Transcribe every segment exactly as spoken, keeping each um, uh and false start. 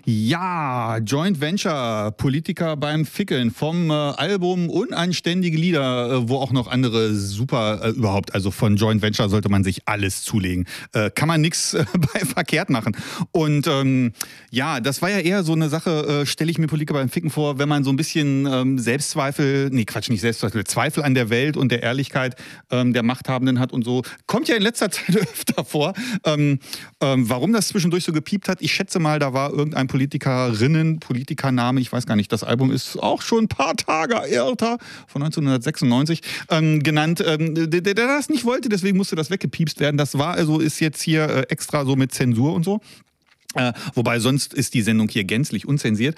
Ja, Joint Venture, Politiker beim Fickeln vom äh, Album Unanständige Lieder, äh, wo auch noch andere super äh, überhaupt, also von Joint Venture sollte man sich alles zulegen. Äh, kann man nichts äh, bei verkehrt machen. Und ähm, ja, das war ja eher so eine Sache, äh, stelle ich mir Politiker beim Ficken vor, wenn man so ein bisschen ähm, Selbstzweifel, nee Quatsch, nicht Selbstzweifel, Zweifel an der Welt und der Ehrlichkeit ähm, der Machthabenden hat und so. Kommt ja in letzter Zeit öfter vor. Ähm, ähm, warum das zwischendurch so gepiept hat, ich schätze mal, da war irgendein Politikerinnen, Politikername, ich weiß gar nicht, das Album ist auch schon ein paar Tage älter, von neunzehnhundertsechsundneunzig, ähm, genannt, ähm, der, der das nicht wollte, deswegen musste das weggepiepst werden. Das war also, ist jetzt hier äh, extra so mit Zensur und so. Äh, wobei sonst ist die Sendung hier gänzlich unzensiert.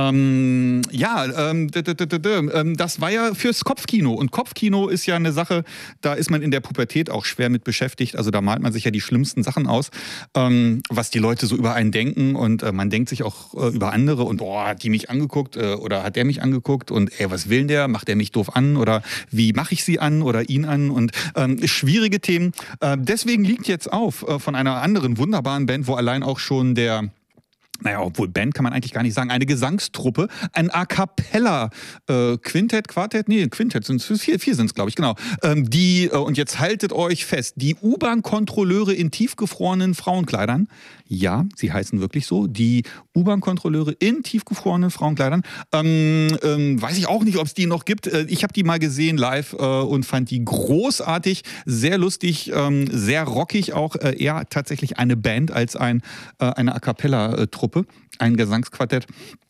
Ähm, ja, ähm, d -d -d -d -d ähm, das war ja fürs Kopfkino. Und Kopfkino ist ja eine Sache, da ist man in der Pubertät auch schwer mit beschäftigt. Also da malt man sich ja die schlimmsten Sachen aus, ähm, was die Leute so über einen denken. Und äh, man denkt sich auch äh, über andere und, oh, hat die mich angeguckt äh, oder hat der mich angeguckt? Und ey, was will denn der? Macht der mich doof an? Oder wie mache ich sie an oder ihn an? Und ähm, schwierige Themen. Äh, deswegen liegt jetzt auf äh, von einer anderen wunderbaren Band, wo allein auch schon der, naja, obwohl Band kann man eigentlich gar nicht sagen, eine Gesangstruppe, ein A Cappella äh, Quintett, Quartett, nee, Quintett sind es, vier, vier sind es, glaube ich, genau. Ähm, die, äh, und jetzt haltet euch fest, die U-Bahn-Kontrolleure in tiefgefrorenen Frauenkleidern, ja, sie heißen wirklich so, die U-Bahn-Kontrolleure in tiefgefrorenen Frauenkleidern, ähm, ähm, weiß ich auch nicht, ob es die noch gibt. Äh, ich habe die mal gesehen live äh, und fand die großartig, sehr lustig, ähm, sehr rockig auch, äh, eher tatsächlich eine Band als ein, äh, eine A Cappella-Truppe, ein Gesangsquartett.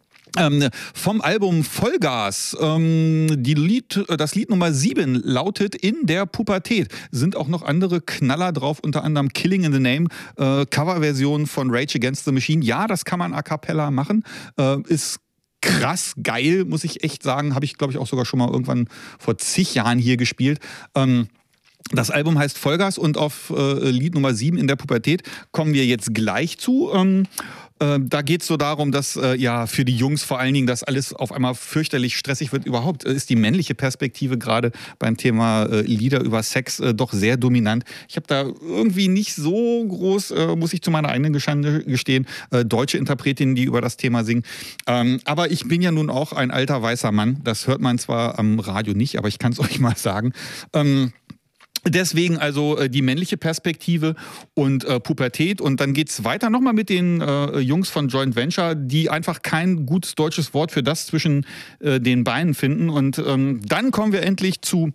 Ähm, vom Album Vollgas, ähm, die Lied, das Lied Nummer sieben lautet In der Pubertät. Sind auch noch andere Knaller drauf, unter anderem Killing in the Name, äh, Coverversion von Rage Against the Machine. Ja, das kann man a cappella machen, äh, ist krass geil, muss ich echt sagen. Habe ich, glaube ich, auch sogar schon mal irgendwann vor zig Jahren hier gespielt. Ähm, Das Album heißt Vollgas und auf äh, Lied Nummer sieben In der Pubertät kommen wir jetzt gleich zu. Ähm, äh, da geht es so darum, dass äh, ja für die Jungs vor allen Dingen das alles auf einmal fürchterlich stressig wird. Überhaupt äh, ist die männliche Perspektive gerade beim Thema äh, Lieder über Sex äh, doch sehr dominant. Ich habe da irgendwie nicht so groß, äh, muss ich zu meiner eigenen Schande gestehen, äh, deutsche Interpretinnen, die über das Thema singen. Ähm, aber ich bin ja nun auch ein alter weißer Mann. Das hört man zwar am Radio nicht, aber ich kann es euch mal sagen. Ähm, Deswegen also äh, die männliche Perspektive und äh, Pubertät. Und dann geht es weiter nochmal mit den äh, Jungs von Joint Venture, die einfach kein gutes deutsches Wort für das zwischen äh, den Beinen finden. Und ähm, dann kommen wir endlich zu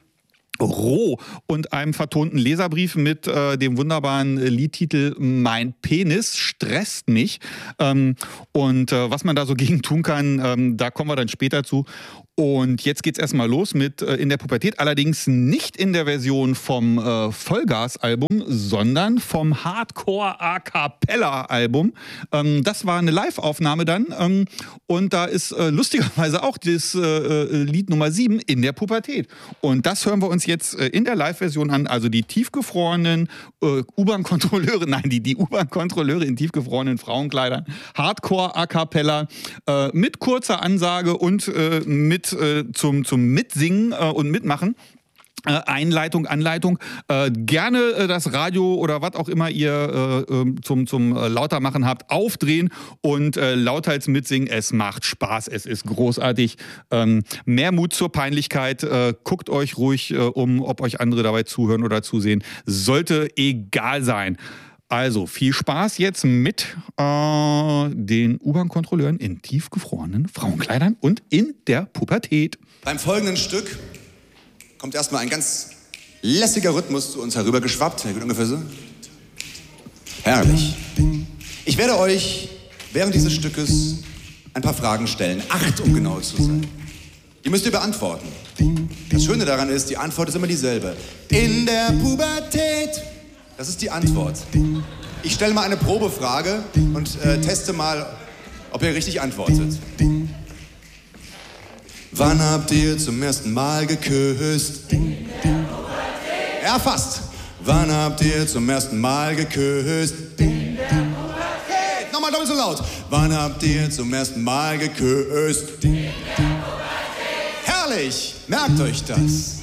Roh und einem vertonten Leserbrief mit äh, dem wunderbaren Liedtitel Mein Penis stresst mich. Ähm, und äh, was man da so gegen tun kann, ähm, da kommen wir dann später zu. Und jetzt geht's erstmal los mit äh, In der Pubertät, allerdings nicht in der Version vom äh, Vollgas-Album, sondern vom Hardcore-A-Cappella-Album. Ähm, das war eine Live-Aufnahme dann ähm, und da ist äh, lustigerweise auch das äh, Lied Nummer sieben In der Pubertät. Und das hören wir uns jetzt äh, in der Live-Version an, also die tiefgefrorenen äh, U-Bahn-Kontrolleure, nein, die, die U-Bahn-Kontrolleure in tiefgefrorenen Frauenkleidern, Hardcore-A-Cappella äh, mit kurzer Ansage und äh, mit Äh, zum, zum Mitsingen äh, und Mitmachen. Äh, Einleitung, Anleitung. Äh, gerne äh, das Radio oder was auch immer ihr äh, äh, zum, zum äh, Lautermachen habt, aufdrehen und äh, lauthals mitsingen. Es macht Spaß, es ist großartig. Ähm, mehr Mut zur Peinlichkeit. Äh, guckt euch ruhig äh, um, ob euch andere dabei zuhören oder zusehen. Sollte egal sein. Also viel Spaß jetzt mit äh, den U-Bahn-Kontrolleuren in tiefgefrorenen Frauenkleidern und in der Pubertät. Beim folgenden Stück kommt erstmal ein ganz lässiger Rhythmus zu uns herübergeschwappt. Der geht ungefähr so. Herrlich. Ich werde euch während dieses Stückes ein paar Fragen stellen. Acht, um genau zu sein. Die müsst ihr beantworten. Das Schöne daran ist, die Antwort ist immer dieselbe. In der Pubertät. Das ist die Antwort. Ich stelle mal eine Probefrage und äh, teste mal, ob ihr richtig antwortet. Wann habt ihr zum ersten Mal geküsst? Ja, fast. Wann habt ihr zum ersten Mal geküsst? Nochmal doppelt so laut. Wann habt ihr zum ersten Mal geküsst? Herrlich! Merkt euch das.